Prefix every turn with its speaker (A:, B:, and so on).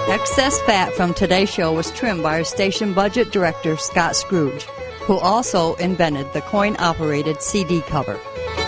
A: Excess fat from today's show was trimmed by our station budget director, Scott Scrooge, who also invented the coin-operated CD cover.